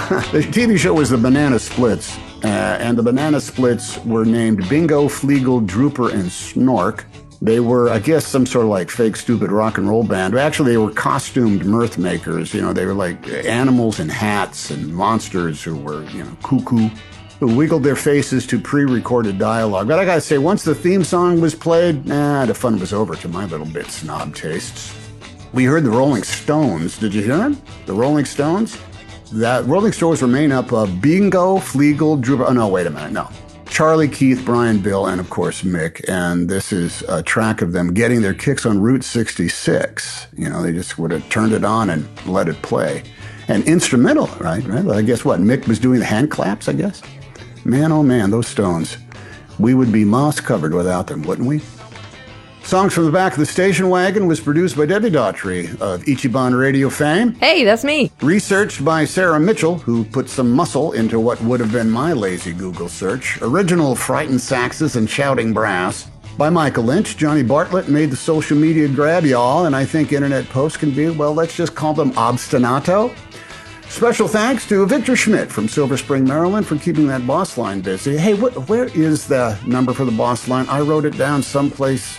The TV show was the Banana Splits, and the Banana Splits were named Bingo, Fleagle, Drooper, and Snork. They were, I guess, some sort of like fake, stupid rock and roll band. But actually, they were costumed mirth makers. You know, they were like animals in hats and monsters who were, cuckoo, who wiggled their faces to pre-recorded dialogue. But I gotta say, once the theme song was played, the fun was over to my little bit snob tastes. We heard the Rolling Stones. Did you hear them? The Rolling Stones? That Rolling Stones were made up of Bingo, Fleagle, Drooper. Oh, no, wait a minute. No. Charlie, Keith, Brian, Bill, and of course Mick. And this is a track of them getting their kicks on Route 66. They just would have turned it on and let it play. And instrumental, right? Well, I guess what? Mick was doing the hand claps, I guess. Man, oh man, those Stones. We would be moss covered without them, wouldn't we? Songs from the Back of the Station Wagon was produced by Debbie Daughtry of Ichiban Radio fame. Hey, that's me. Researched by Sarah Mitchell, who put some muscle into what would have been my lazy Google search. Original Frightened Saxes and Shouting Brass. By Michael Lynch, Johnny Bartlett made the social media grab y'all, and I think internet posts can be, well, let's just call them obstinato. Special thanks to Victor Schmidt from Silver Spring, Maryland for keeping that boss line busy. Hey, where is the number for the boss line? I wrote it down someplace.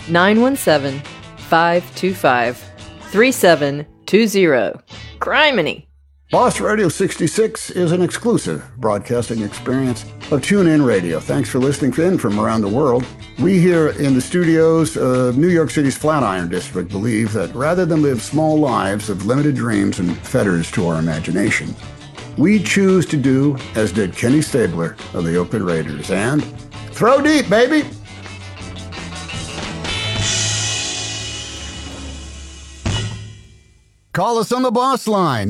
917-525-3720. Criminy. Boss Radio 66 is an exclusive broadcasting experience of TuneIn Radio. Thanks for listening in from around the world. We here in the studios of New York City's Flatiron District believe that rather than live small lives of limited dreams and fetters to our imagination, we choose to do as did Kenny Stabler of the Oakland Raiders and throw deep, baby! Call us on the boss line,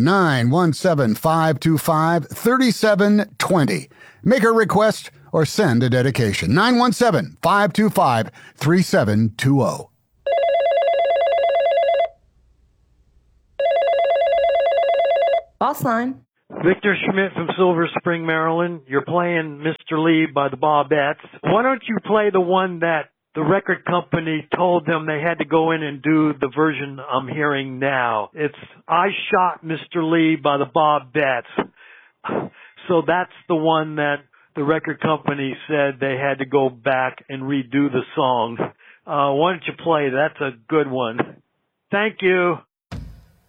917-525-3720. Make a request or send a dedication, 917-525-3720. Boss line. Victor Schmidt from Silver Spring, Maryland. You're playing Mr. Lee by the Bobettes. Why don't you play the one that the record company told them they had to go in and do the version I'm hearing now? It's I Shot Mr. Lee by the Bobettes. So that's the one that the record company said they had to go back and redo the song. Why don't you play? That's a good one. Thank you.